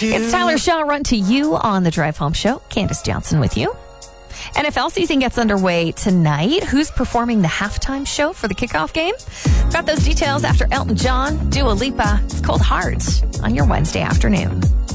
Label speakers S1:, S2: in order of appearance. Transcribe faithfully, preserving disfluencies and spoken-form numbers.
S1: you.
S2: It's Tyler Shaw, Run to You on the Drive Home Show. Candace Johnson with you. N F L season gets underway tonight. Who's performing the halftime show for the kickoff game? Got those details after Elton John, Dua Lipa. It's Cold Heart on your Wednesday afternoon.